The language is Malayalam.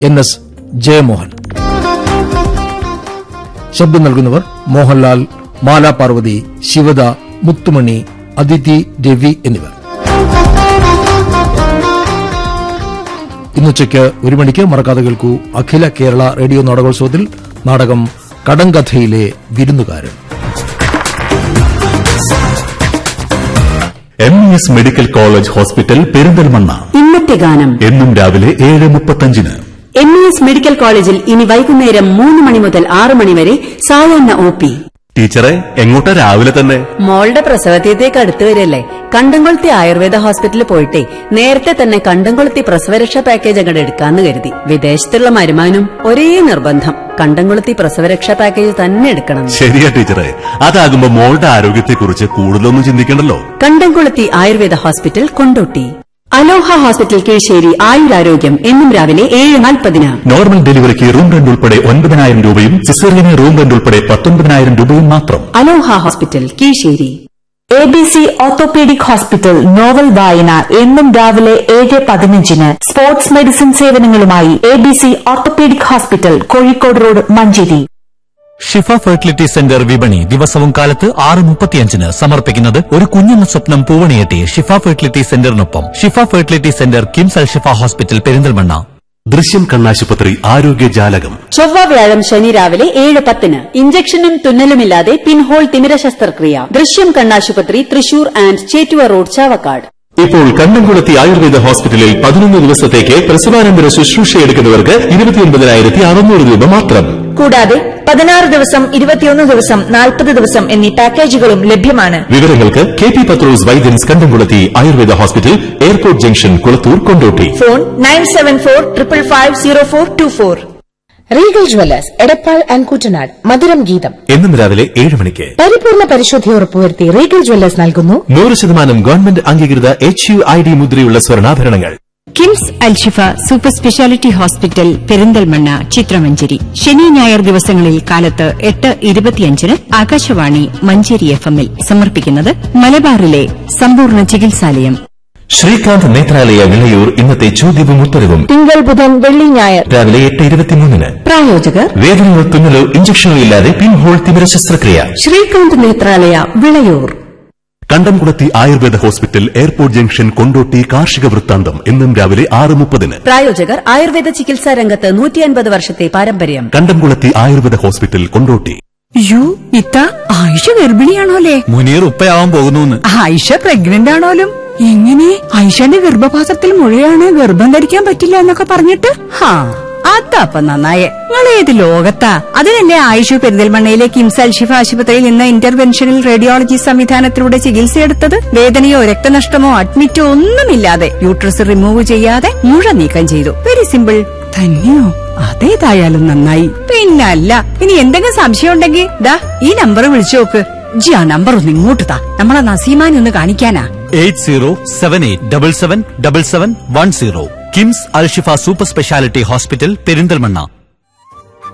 NS ജയമോഹൻ. ശബ്ദം നൽകുന്നവർ മോഹൻലാൽ, മാല പാർവതി, ശിവദ, മുത്തുമണി, അദിതി, രവി എന്നിവർ. ഇന്നുച്ചയ്ക്ക് 1 മണിക്ക് മറക്കാതെ കേൾക്കൂ അഖില കേരള റേഡിയോ നാടകോത്സവത്തിൽ നാടകം കടങ്കഥയിലെ വിരുന്നുകാരൻ. MES medical college hospital Perinthalmanna. ഇന്നത്തെ ഗാനം എന്നും രാവിലെ 7:35. MES മെഡിക്കൽ കോളേജിൽ ഇനി വൈകുന്നേരം 3 മണി മുതൽ 6 മണി വരെ സായാഹ്ന OP. ടീച്ചറെ, എങ്ങോട്ടാ രാവിലെ തന്നെ? മോളുടെ പ്രസവതീയത്തേക്ക് അടുത്ത് വരല്ലേ. കണ്ടംകൊളുത്തി ആയുർവേദ ഹോസ്പിറ്റലിൽ പോയിട്ടേ നേരത്തെ തന്നെ കണ്ടംകൊളുത്തി പ്രസവരക്ഷാ പാക്കേജ് അങ്ങോട്ട് എടുക്കാന്ന് കരുതി. വിദേശത്തുള്ള മരുമാനും ഒരേ നിർബന്ധം, കണ്ടംകൊളുത്തി പ്രസവരക്ഷാ പാക്കേജ് തന്നെ എടുക്കണം. ശരിയാ ടീച്ചറെ, അതാകുമ്പോ മോളുടെ ആരോഗ്യത്തെക്കുറിച്ച് കൂടുതലൊന്നും ചിന്തിക്കണ്ടല്ലോ. കണ്ടംകൊളുത്തി ആയുർവേദ ഹോസ്പിറ്റൽ, കൊണ്ടോട്ടി. അലോഹ ഹോസ്പിറ്റൽ, കീഴ്ശ്ശേരി. ആയുരാരോഗ്യം എന്നും രാവിലെ 7:40. നോർമൽ ഡെലിവറിക്ക് റൂം റെന്റ് ഉൾപ്പെടെ 9,000 രൂപയും സിസേറിയന് റൂം റെന്റ് ഉൾപ്പെടെ 19,000 രൂപയും മാത്രം. അലോഹ hospital, Kizhisseri. ABC orthopaedic hospital novel വായന എന്നും രാവിലെ 7:15. Sports medicine സേവനങ്ങളുമായി ABC orthopaedic hospital, Kozhikode road, Manjeri. ഷിഫ ഫെർട്ടിലിറ്റി സെന്റർ വിപണി ദിവസവും കാലത്ത് 6:35 സമർപ്പിക്കുന്നത് ഒരു കുഞ്ഞെന്ന സ്വപ്നം പൂവണിയെത്തി ഷിഫ ഫെർട്ടിലിറ്റി സെന്ററിനൊപ്പം. ഷിഫ ഫെർട്ടിലിറ്റി സെന്റർ, കിംസ് അൽ ഷിഫ ഹോസ്പിറ്റൽ, പെരിന്തൽമണ്ണ. ദൃശ്യം കണ്ണാശുപത്രി ആരോഗ്യ ജാലകം ചൊവ്വ, വ്യാഴം, ശനി രാവിലെ 7:10. ഇഞ്ചക്ഷനും തുന്നലുമില്ലാതെ പിൻഹോൾ തിമിര ശസ്ത്രക്രിയ. ദൃശ്യം കണ്ണാശുപത്രി, തൃശൂർ ആൻഡ് ചേറ്റുവ റോഡ്, ചാവക്കാട്. ഇപ്പോൾ കണ്ടംകുളത്തി ആയുർവേദ ഹോസ്പിറ്റലിൽ 11 ദിവസത്തേക്ക് പ്രസവാനന്തര ശുശ്രൂഷ എടുക്കുന്നവർക്ക് 29,600 രൂപ മാത്രം. കൂടാതെ 16 ദിവസം, 21 ദിവസം, 40 ദിവസം എന്നീ പാക്കേജുകളും ലഭ്യമാണ്. വിവരങ്ങൾക്ക് KP പത്രോസ് വൈദ്യൻസ്, കണ്ടംകുളത്തി Ayurveda hospital, airport junction, Kulathur, Kondotty. Phone 9745550424. Regal Jewellers, Edappal and Kuttanad. മധുരം ഗീതം എന്നും രാവിലെ 7 മണിക്ക്. പരിപൂർണ്ണ പരിശുദ്ധി ഉറപ്പുവരുത്തി റീഗൽ ജ്വല്ലേഴ്സ് നൽകുന്നു 100% ഗവൺമെന്റ് അംഗീകൃത HUID മുദ്രയുള്ള സ്വർണ്ണാഭരണങ്ങൾ. KIMS Alshifa super speciality hospital, Perinthalmanna, ചിത്രമഞ്ചേരി. ശനി ഞായർ ദിവസങ്ങളിൽ കാലത്ത് 8:25 ആകാശവാണി മഞ്ചേരി FM-ൽ സമർപ്പിക്കുന്നത് മലബാറിലെ സമ്പൂർണ്ണ ചികിത്സാലയം. ശ്രീകാന്ത് നേത്രാലയ, വിളയൂർ. ഇന്നത്തെ ചോദ്യവും ഉത്തരവും തിങ്കൾ, ബുധൻ, വെള്ളി, ഞായർ രാവിലെ 8:23. പ്രായോജകർ വേദനയോ തുന്നലോ ഇഞ്ചക്ഷനോ ഇല്ലാതെ പിൻഹോൾ തിമിര ശസ്ത്രക്രിയ. ശ്രീകാന്ത് നേത്രാലയ, വിളയൂർ. കണ്ടംകുളത്തി Ayurveda hospital, airport junction, Kondotty. കാർഷിക വൃത്താന്തം എന്നും രാവിലെ 6:30. പ്രായോജകർ ആയുർവേദ ചികിത്സാ രംഗത്ത് 150 വർഷത്തെ പാരമ്പര്യം. കണ്ടംകുളത്തി ആയുർവേദ ഹോസ്പിറ്റൽ, കൊണ്ടോട്ടി. യോ ഇത്ത ആയിഷ ഗർഭിണിയാണോലേ? മുനീർ ഉപ്പയാവാൻ പോകുന്നു. ആയിഷ പ്രഗ്നന്റ് ആണോലും? എങ്ങനെ? ആയിഷയുടെ ഗർഭപാത്രത്തിൽ മുഴയാണ്, ഗർഭം ധരിക്കാൻ പറ്റില്ല എന്നൊക്കെ പറഞ്ഞിട്ട്. അതപ്പൊ നന്നായേ. നിങ്ങളേത് ലോകത്താ? അതിനല്ലേ ആയിഷ പെരിന്തൽമണ്ണയിലെ കിംസ് അൽഷിഫ ആശുപത്രിയിൽ നിന്ന് ഇന്റർവെൻഷണൽ റേഡിയോളജി സംവിധാനത്തിലൂടെ ചികിത്സയെടുത്തത്. വേദനയോ രക്തനഷ്ടമോ അഡ്മിറ്റോ ഒന്നുമില്ലാതെ യൂട്രസ് റിമൂവ് ചെയ്യാതെ മുഴ നീക്കം ചെയ്തു. Very simple. തന്നെയോ? അതേതായാലും നന്നായി. പിന്നല്ല, ഇനി എന്തെങ്കിലും സംശയം ഉണ്ടെങ്കിൽ ദാ ഈ നമ്പർ വിളിച്ചു നോക്ക്. ജി ആ നമ്പർ ഒന്ന് ഇങ്ങോട്ട് താ, നമ്മളെ നസീമാനെ ഒന്ന് കാണിക്കാനാ. 8078777710. KIMS Alshifa super speciality hospital, Perinthalmanna.